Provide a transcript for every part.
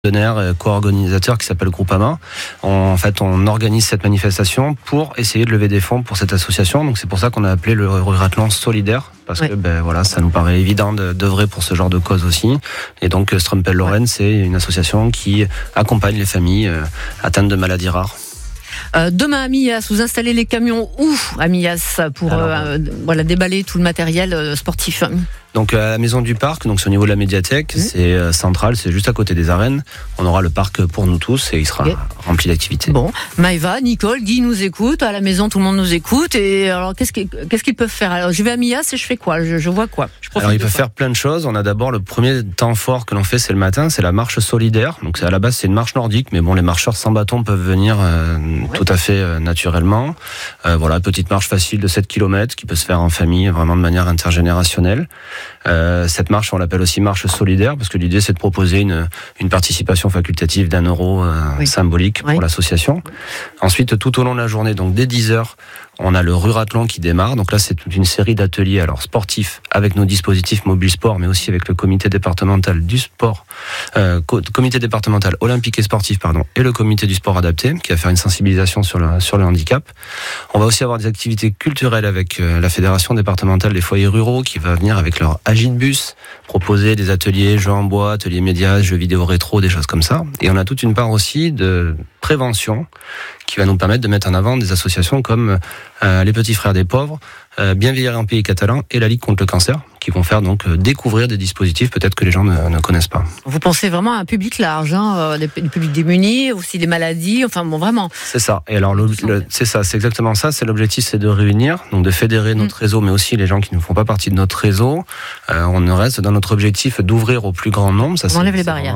co-organisateur qui s'appelle Groupama. On organise cette manifestation pour essayer de lever des fonds pour cette association. Donc c'est pour ça qu'on a appelé le Rurathhlon solidaire, parce que ça nous paraît évident d'œuvrer pour ce genre de cause aussi. Et donc Strumpel Lorraine, c'est une association qui accompagne les familles atteintes de maladies rares. Demain à Millas, vous installez les camions où à Millas pour déballer tout le matériel sportif? Donc à la maison du parc, donc c'est au niveau de la médiathèque, c'est central, c'est juste à côté des arènes. On aura le parc pour nous tous et il sera rempli d'activités. Bon, Maëva, Nicole, Guy nous écoute, à la maison tout le monde nous écoute. Et alors qu'est-ce qu'ils peuvent faire? Alors je vais à Millas et je fais quoi? Je vois quoi? Alors ils peuvent faire plein de choses. On a d'abord le premier temps fort que l'on fait, c'est le matin, c'est la marche solidaire. Donc à la base c'est une marche nordique, mais bon, les marcheurs sans bâton peuvent venir tout à fait naturellement. Petite marche facile de 7 km qui peut se faire en famille, vraiment de manière intergénérationnelle. Cette marche, on l'appelle aussi marche solidaire, parce que l'idée c'est de proposer une participation facultative d'€1 symbolique pour l'association. Ensuite, tout au long de la journée, donc dès 10h, on a le Rurathhlon qui démarre. Donc là, c'est toute une série d'ateliers, alors sportifs avec nos dispositifs mobile sport, mais aussi avec le comité départemental du sport, comité départemental olympique et sportif, et le comité du sport adapté, qui va faire une sensibilisation sur le handicap. On va aussi avoir des activités culturelles avec la fédération départementale des foyers ruraux, qui va venir avec leur Agitbus, proposer des ateliers jeux en bois, ateliers médias, jeux vidéo rétro, des choses comme ça. Et on a toute une part aussi de prévention qui va nous permettre de mettre en avant des associations comme les Petits Frères des Pauvres, Bien Vieillir en Pays Catalan et la Ligue contre le cancer, qui vont faire donc découvrir des dispositifs peut-être que les gens ne connaissent pas. Vous pensez vraiment à un public large, des publics démunis, aussi des maladies, vraiment. C'est ça. Et alors c'est ça, c'est exactement ça. C'est l'objectif, c'est de réunir, donc de fédérer notre réseau, mais aussi les gens qui ne font pas partie de notre réseau. On reste dans notre objectif d'ouvrir au plus grand nombre. Ça, on enlève les barrières.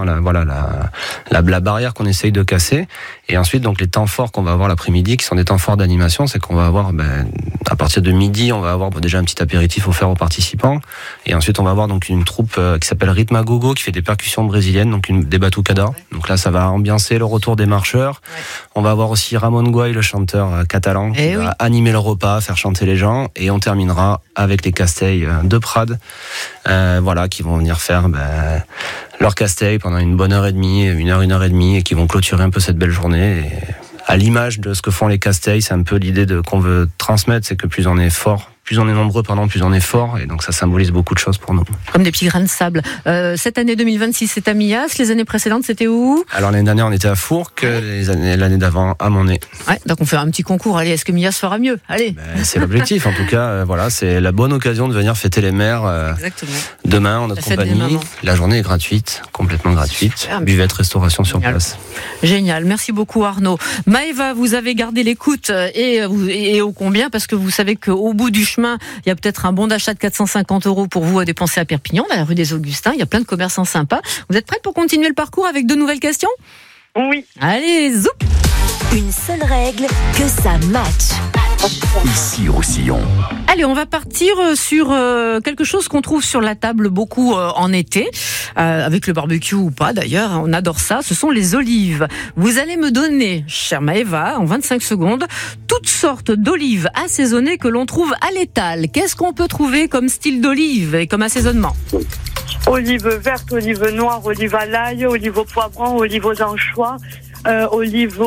La barrière qu'on essaye de casser. Et ensuite, donc les temps forts qu'on va avoir l'après-midi, qui sont des temps forts d'animation, c'est qu'on va avoir, à partir de midi, on va avoir déjà un petit apéritif offert aux participants. Et ensuite, on va avoir donc une troupe qui s'appelle Ritma Gogo, qui fait des percussions brésiliennes, donc des batucadas. Donc là, ça va ambiancer le retour des marcheurs. On va avoir aussi Ramon Guay, le chanteur catalan, qui va animer le repas, faire chanter les gens. Et on terminera avec les Castells de Prades, qui vont venir faire leur Castell pendant une bonne heure et demie, une heure et demie, et qui vont clôturer un peu cette belle journée. Et à l'image de ce que font les Castells, c'est un peu l'idée qu'on veut transmettre, c'est que plus on est fort, plus on est nombreux, plus on est fort, et donc ça symbolise beaucoup de choses pour nous. Comme des petits grains de sable. Cette année 2026, c'est à Millas. Les années précédentes, c'était où? Alors l'année dernière, on était à Fourques, l'année d'avant à Monnet. Ouais, donc on fait un petit concours. Allez, est-ce que Millas fera mieux? Allez. C'est l'objectif, en tout cas. C'est la bonne occasion de venir fêter les mères. Exactement. Demain, en notre compagnie. La journée est gratuite, complètement gratuite. Super. Buvette, restauration sur place. Génial. Merci beaucoup, Arnaud. Maëva, vous avez gardé l'écoute et ô combien, parce que vous savez qu'au bout du chemin, il y a peut-être un bon d'achat de 450 € pour vous à dépenser à Perpignan, dans la rue des Augustins. Il y a plein de commerçants sympas. Vous êtes prêts pour continuer le parcours avec de nouvelles questions? Oui. Allez, zoup! Une seule règle, que ça matche. Ici, Roussillon. Allez, on va partir sur quelque chose qu'on trouve sur la table beaucoup en été, avec le barbecue ou pas d'ailleurs, on adore ça, ce sont les olives. Vous allez me donner, chère Maëva, en 25 secondes, toutes sortes d'olives assaisonnées que l'on trouve à l'étal. Qu'est-ce qu'on peut trouver comme style d'olive et comme assaisonnement? Olive verte, olive noire, olive à l'ail, olive au poivron, olive aux anchois, olive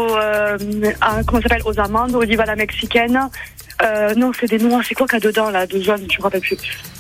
aux amandes, olive à la mexicaine. Non, c'est des noix, c'est quoi qu'il y a dedans là, de jaune, je me rappelle plus.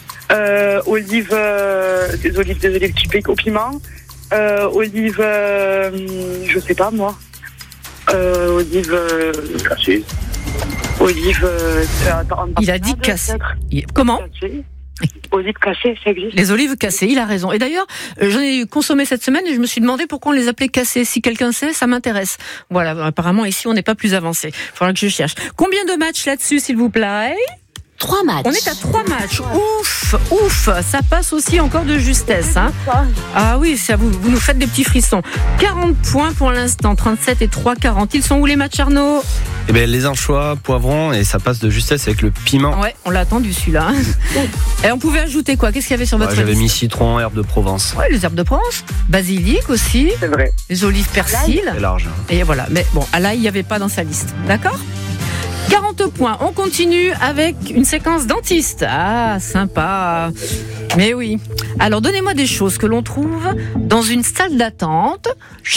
Des olives qui piquent au piment. Olive, je sais pas moi. Olive cassée. Olive. Il a dit cassée. Comment? Olives cassées, ça existe. Les olives cassées, il a raison. Et d'ailleurs, j'en ai consommé cette semaine et je me suis demandé pourquoi on les appelait cassées. Si quelqu'un sait, ça m'intéresse. Voilà, apparemment ici on n'est pas plus avancé. Il faudra que je cherche. Combien de matchs là-dessus, s'il vous plaît? 3 matchs. On est à 3 matchs. Ouf, ça passe aussi encore de justesse. Hein. Ah oui, ça, vous nous faites des petits frissons. 40 points pour l'instant, 37 et 3, 40. Ils sont où les matchs, Arnaud? Les anchois, poivrons, et ça passe de justesse avec le piment. Ouais, on l'a attendu celui-là. Et on pouvait ajouter quoi? Qu'est-ce qu'il y avait sur votre liste? J'avais mis citron, herbes de Provence. Ouais, les herbes de Provence. Basilic aussi. C'est vrai. Les olives persil. C'est large. Et voilà. Mais bon, à l'ail, il n'y avait pas dans sa liste. D'accord? 40 40 points. On continue avec une séquence dentiste. Ah, sympa. Mais oui. Alors, donnez-moi des choses que l'on trouve dans une salle d'attente.